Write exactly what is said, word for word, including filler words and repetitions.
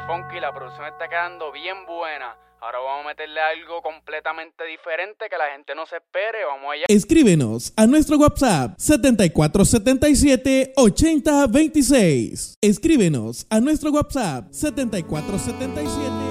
funky, la producción está quedando bien buena. Ahora vamos a meterle algo completamente diferente que la gente no se espere. Vamos allá. Escríbenos a nuestro WhatsApp setenta y cuatro setenta y siete ochenta veintiséis. Escríbenos a nuestro WhatsApp setenta y cuatro setenta y siete